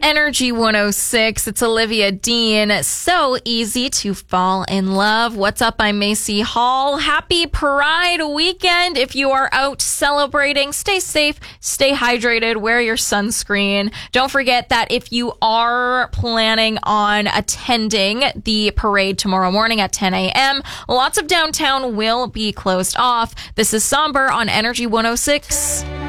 Energy 106. It's Olivia Dean. So easy to fall in love. What's up? I'm Macy Hall. Happy Pride weekend. If you are out celebrating, stay safe, stay hydrated, wear your sunscreen. Don't forget that if you are planning on attending the parade tomorrow morning at 10 a.m., lots of downtown will be closed off. This is Somber on Energy 106.